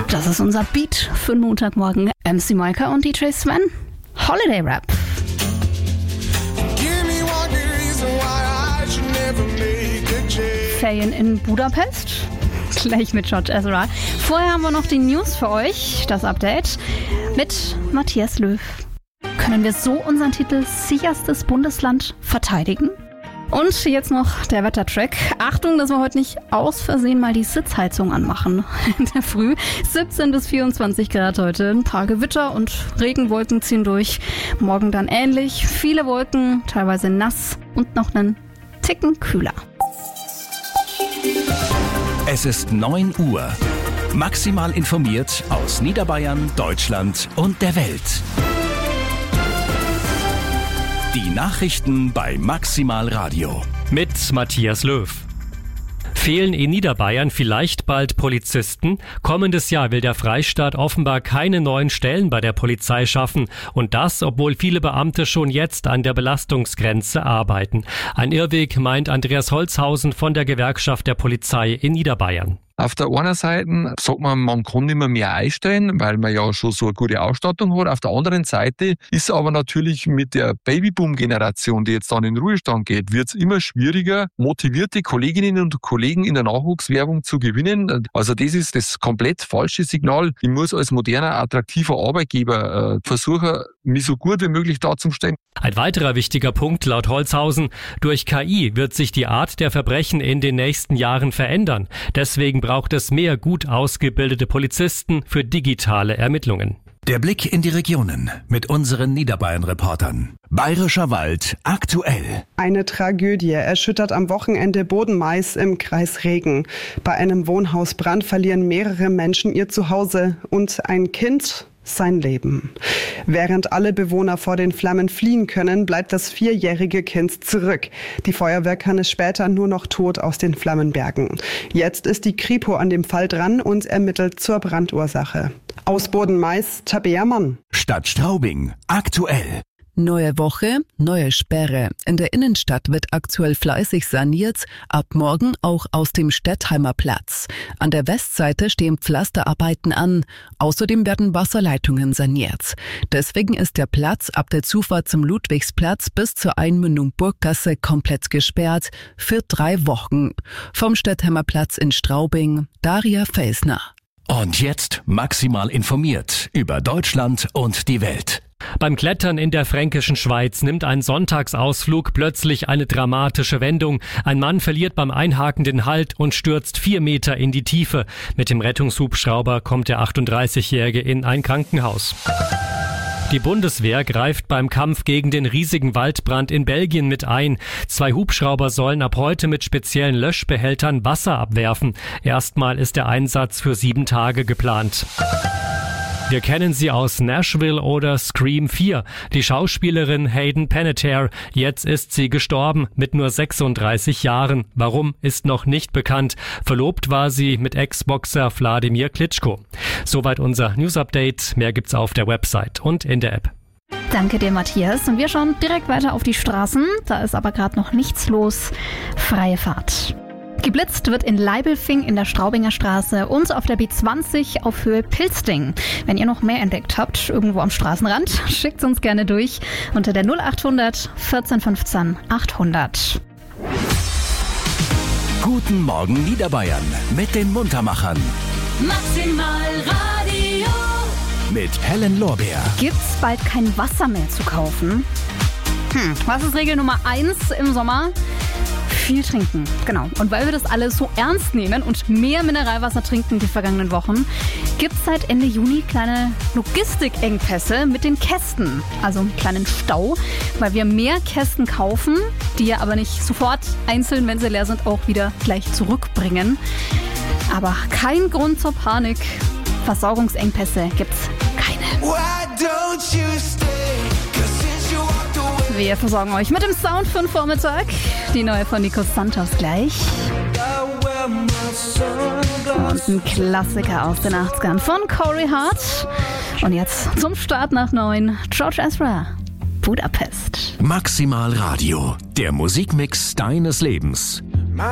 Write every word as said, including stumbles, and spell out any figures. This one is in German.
Das ist unser Beat für den Montagmorgen. M C Moika und D J Sven. Holiday Rap. Ferien in Budapest. Gleich mit George Ezra. Vorher haben wir noch die News für euch. Das Update mit Matthias Löw. Können wir so unseren Titel sicherstes Bundesland verteidigen? Und jetzt noch der Wettertrack. Achtung, dass wir heute nicht aus Versehen mal die Sitzheizung anmachen. In der Früh siebzehn bis vierundzwanzig Grad heute. Ein paar Gewitter und Regenwolken ziehen durch. Morgen dann ähnlich. Viele Wolken, teilweise nass und noch einen Ticken kühler. Es ist neun Uhr. Maximal informiert aus Niederbayern, Deutschland und der Welt. Die Nachrichten bei Maximal Radio. Mit Matthias Löw. Fehlen in Niederbayern vielleicht bald Polizisten? Kommendes Jahr will der Freistaat offenbar keine neuen Stellen bei der Polizei schaffen. Und das, obwohl viele Beamte schon jetzt an der Belastungsgrenze arbeiten. Ein Irrweg, meint Andreas Holzhausen von der Gewerkschaft der Polizei in Niederbayern. Auf der einen Seite sagt man, man kann nicht mehr, mehr einstellen, weil man ja schon so eine gute Ausstattung hat. Auf der anderen Seite ist aber natürlich mit der Babyboom-Generation, die jetzt dann in den Ruhestand geht, wird es immer schwieriger, motivierte Kolleginnen und Kollegen in der Nachwuchswerbung zu gewinnen. Also das ist das komplett falsche Signal. Ich muss als moderner, attraktiver Arbeitgeber äh, versuchen, mich so gut wie möglich darzustellen. Ein weiterer wichtiger Punkt laut Holzhausen: Durch K I wird sich die Art der Verbrechen in den nächsten Jahren verändern. Deswegen braucht es mehr gut ausgebildete Polizisten für digitale Ermittlungen. Der Blick in die Regionen mit unseren Niederbayern-Reportern. Bayerischer Wald aktuell. Eine Tragödie erschüttert am Wochenende Bodenmais im Kreis Regen. Bei einem Wohnhausbrand verlieren mehrere Menschen ihr Zuhause und ein Kind sein Leben. Während alle Bewohner vor den Flammen fliehen können, bleibt das vierjährige Kind zurück. Die Feuerwehr kann es später nur noch tot aus den Flammen bergen. Jetzt ist die Kripo an dem Fall dran und ermittelt zur Brandursache. Aus Bodenmais, Tabea Mann. Stadt Straubing aktuell. Neue Woche, neue Sperre. In der Innenstadt wird aktuell fleißig saniert, ab morgen auch aus dem Stettheimer Platz. An der Westseite stehen Pflasterarbeiten an. Außerdem werden Wasserleitungen saniert. Deswegen ist der Platz ab der Zufahrt zum Ludwigsplatz bis zur Einmündung Burggasse komplett gesperrt für drei Wochen. Vom Stettheimer Platz in Straubing, Daria Felsner. Und jetzt maximal informiert über Deutschland und die Welt. Beim Klettern in der fränkischen Schweiz nimmt ein Sonntagsausflug plötzlich eine dramatische Wendung. Ein Mann verliert beim Einhaken den Halt und stürzt vier Meter in die Tiefe. Mit dem Rettungshubschrauber kommt der achtunddreißigjährige in ein Krankenhaus. Die Bundeswehr greift beim Kampf gegen den riesigen Waldbrand in Belgien mit ein. Zwei Hubschrauber sollen ab heute mit speziellen Löschbehältern Wasser abwerfen. Erstmal ist der Einsatz für sieben Tage geplant. Wir kennen sie aus Nashville oder Scream vier. Die Schauspielerin Hayden Panettiere. Jetzt ist sie gestorben mit nur sechsunddreißig Jahren. Warum, ist noch nicht bekannt. Verlobt war sie mit Ex-Boxer Wladimir Klitschko. Soweit unser News-Update. Mehr gibt's auf der Website und in der App. Danke dir, Matthias. Und wir schauen direkt weiter auf die Straßen. Da ist aber gerade noch nichts los. Freie Fahrt. Geblitzt wird in Leibelfing in der Straubinger Straße und auf der B zwanzig auf Höhe Pilzding. Wenn ihr noch mehr entdeckt habt, irgendwo am Straßenrand, schickt uns gerne durch unter der null achthundert vierzehn fünfzehn achthundert. Guten Morgen Niederbayern mit den Muntermachern. Maximal Radio. Mit Helen Lorbeer. Gibt's bald kein Wasser mehr zu kaufen? Hm, was ist Regel Nummer eins im Sommer? Viel trinken, genau. Und weil wir das alles so ernst nehmen und mehr Mineralwasser trinken die vergangenen Wochen, gibt es seit Ende Juni kleine Logistikengpässe mit den Kästen. Also einen kleinen Stau, weil wir mehr Kästen kaufen, die ja aber nicht sofort einzeln, wenn sie leer sind, auch wieder gleich zurückbringen. Aber kein Grund zur Panik. Versorgungsengpässe gibt's keine. Wir versorgen euch mit dem Sound für den Vormittag. Die neue von Nico Santos gleich. Und ein Klassiker aus den achtzigern von Corey Hart. Und jetzt zum Start nach neun, George Ezra, Budapest. Maximal Radio, der Musikmix deines Lebens.